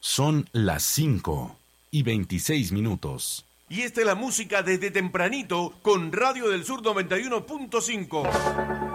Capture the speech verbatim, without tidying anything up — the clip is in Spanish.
Son las cinco y veintiséis minutos. Y esta es la música desde tempranito con Radio del Sur noventa y uno punto cinco.